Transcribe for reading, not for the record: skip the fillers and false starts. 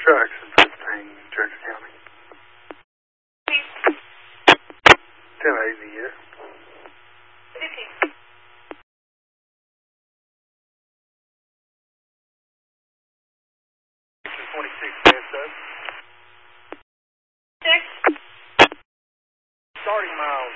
trucks in 15 Churchill County. 1080 a year. 15. 26 fast up. 6. Starting miles.